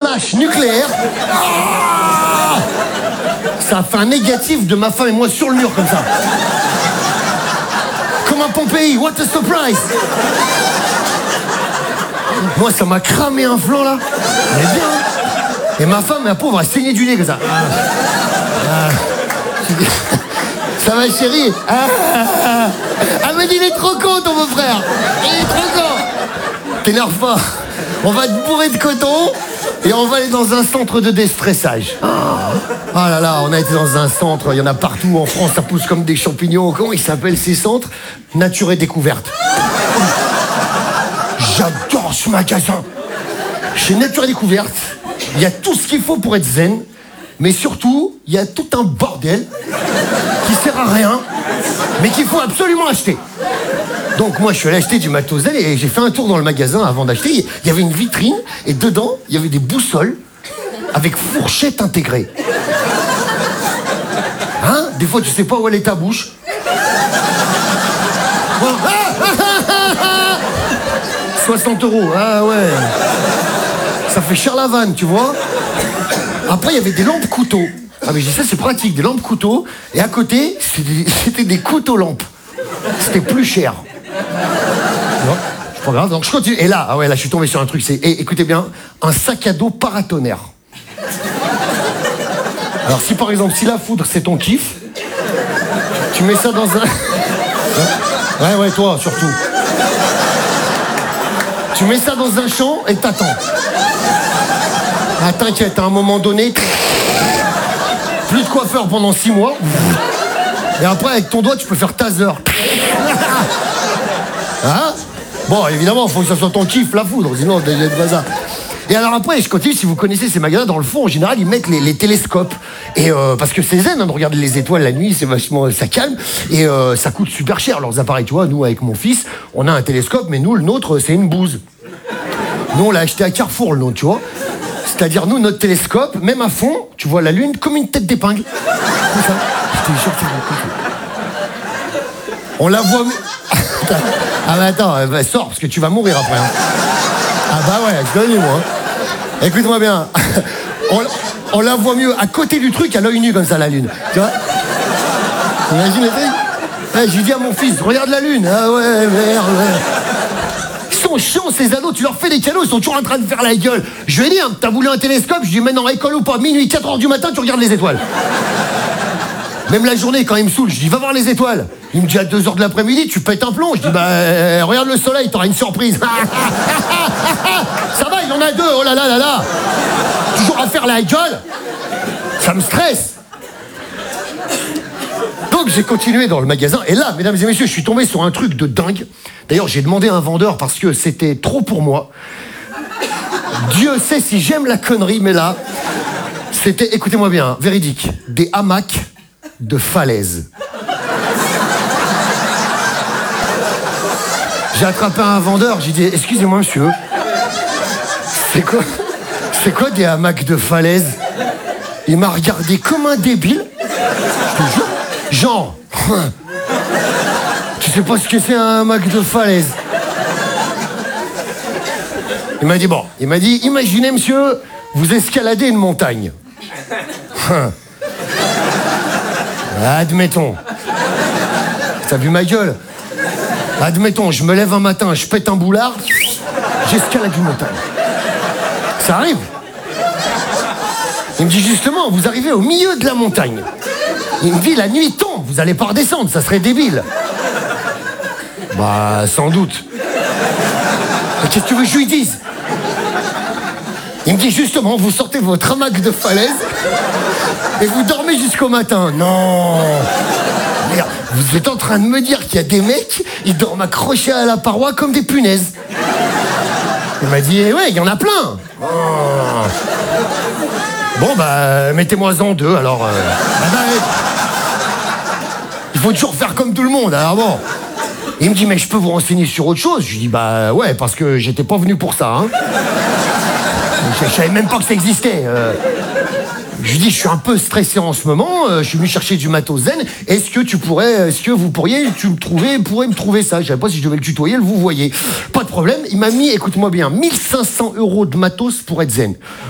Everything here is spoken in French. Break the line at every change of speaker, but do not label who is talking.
flash nucléaire. Ah, ça a fait un négatif de ma femme et moi sur le mur comme ça. Comme un Pompéi, what a surprise. Moi, ça m'a cramé un flanc là. Mais bien. Et ma femme, la pauvre, a saigné du nez comme ça. Ça va, chérie? Elle me dit, il est trop con, ton beau-frère. Il est trop con. T'énerve pas. On va te bourrer de coton et on va aller dans un centre de déstressage. Oh là là, on a été dans un centre, il y en a partout en France, ça pousse comme des champignons. Comment ils s'appellent ces centres? Nature et découverte. J'adore ce magasin. Chez Nature et découverte, il y a tout ce qu'il faut pour être zen, mais surtout, il y a tout un bordel qui sert à rien, mais qu'il faut absolument acheter. Donc moi, je suis allé acheter du matos zen et j'ai fait un tour dans le magasin avant d'acheter. Il y avait une vitrine et dedans, il y avait des boussoles avec fourchette intégrée. Hein? Des fois, tu sais pas où elle est ta bouche. 60 €, ah ouais. Ça fait cher la vanne, tu vois. Après, il y avait des lampes couteaux. Ah mais j'ai dit ça, c'est pratique, des lampes couteaux. Et à côté, c'était des couteaux lampes. C'était plus cher. C'est pas grave, donc je continue. Et là, ah ouais, là, je suis tombé sur un truc, c'est, écoutez bien, un sac à dos paratonnerre. Alors si par exemple, si la foudre, c'est ton kiff, tu mets ça dans un... Ouais, toi, surtout. Tu mets ça dans un champ et t'attends. Ah, t'inquiète, à un moment donné, plus de coiffeur pendant 6 mois. Et après, avec ton doigt, tu peux faire taser. Hein? Bon, évidemment, il faut que ça soit ton kiff, la foudre, sinon, il y a de bazar. Et alors après, je continue, si vous connaissez ces magasins, dans le fond, en général, ils mettent les télescopes. Et parce que c'est zen, hein, de regarder les étoiles la nuit, c'est vachement, ça calme. Et ça coûte super cher, leurs appareils. Tu vois, nous, avec mon fils, on a un télescope, mais nous, le nôtre, c'est une bouse. Nous, on l'a acheté à Carrefour, le nôtre, tu vois. C'est-à-dire, nous, notre télescope, même à fond, tu vois la Lune comme une tête d'épingle. Comme ça. Je te jure, c'est on la voit... Ah mais attends, sors, parce que tu vas mourir après. Hein. Ah bah ouais, je donne moi. Écoute-moi bien. On la voit mieux à côté du truc, à l'œil nu comme ça, la Lune. Tu vois? Imagine le truc. J'ai dit à mon fils, regarde la Lune. Ah ouais, merde, ouais. Ils sont chiants, ces ados, tu leur fais des cadeaux, ils sont toujours en train de faire la gueule. Je lui ai dit, hein, t'as voulu un télescope? Je lui ai dit, maintenant, école ou pas, minuit, 4h du matin, tu regardes les étoiles. Même la journée, quand il me saoule, je dis, va voir les étoiles. Il me dit, à 2h de l'après-midi, tu pètes un plomb. Je dis, bah, regarde le soleil, t'auras une surprise. Ça va, il en a 2, oh là là là là. Toujours à faire la gueule. Ça me stresse. Donc, j'ai continué dans le magasin. Et là, mesdames et messieurs, je suis tombé sur un truc de dingue. D'ailleurs, j'ai demandé à un vendeur parce que c'était trop pour moi. Dieu sait si j'aime la connerie, mais là, c'était, écoutez-moi bien, hein, véridique, des hamacs de falaise. J'ai attrapé un vendeur, j'ai dit, excusez-moi monsieur, c'est quoi des hamacs de falaise? Il m'a regardé comme un débile, je te jure, genre, tu sais pas ce que c'est un hamac de falaise? Il m'a dit, bon, imaginez monsieur, vous escaladez une montagne. Admettons. T'as vu ma gueule? Admettons, je me lève un matin, je pète un boulard, j'escalade une montagne. Ça arrive. Il me dit justement, vous arrivez au milieu de la montagne. Il me dit, la nuit tombe, vous allez pas redescendre, ça serait débile. Bah, sans doute. Mais qu'est-ce que tu veux que je lui dise? Il me dit justement, vous sortez votre hamac de falaise et vous dormez jusqu'au matin. Non. Merde, vous êtes en train de me dire qu'il y a des mecs, ils dorment accrochés à la paroi comme des punaises. Il m'a dit, eh ouais, il y en a plein. Oh. Bon, bah, mettez-moi-en 2, alors... il faut toujours faire comme tout le monde, alors bon. Il me dit, mais je peux vous renseigner sur autre chose? Je lui dis, bah ouais, parce que j'étais pas venu pour ça, hein. Je savais même pas que ça existait. Je lui dis, je suis un peu stressé en ce moment, je suis venu chercher du matos zen. Est-ce que vous pourriez me trouver ça? Je savais pas si je devais le tutoyer, vous voyez. Pas de problème, il m'a mis, écoute-moi bien, 1500 € de matos pour être zen.